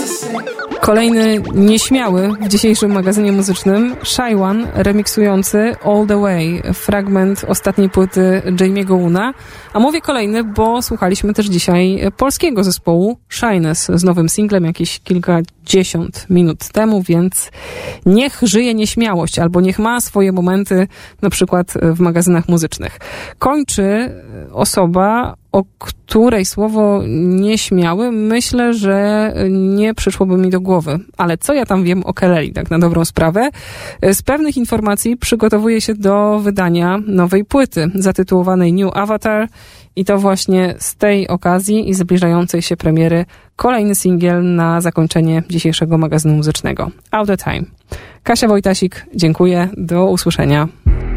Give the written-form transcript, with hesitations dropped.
Kolejny nieśmiały w dzisiejszym magazynie muzycznym Shy One remiksujący All The Way, fragment ostatniej płyty Jamie'ego Woona. A mówię kolejny, bo słuchaliśmy też dzisiaj polskiego zespołu Shyness z nowym singlem jakieś kilkadziesiąt minut temu, więc niech żyje nieśmiałość, albo niech ma swoje momenty na przykład w magazynach muzycznych. Kończy osoba, o której słowo nieśmiały myślę, że nie przyszłoby mi do głowy. Ale co ja tam wiem o Kelly, tak na dobrą sprawę? Z pewnych informacji przygotowuje się do wydania nowej płyty zatytułowanej New Avatar i to właśnie z tej okazji i zbliżającej się premiery kolejny singiel na zakończenie dzisiejszego magazynu muzycznego. Out of Time. Kasia Wojtasik, dziękuję. Do usłyszenia.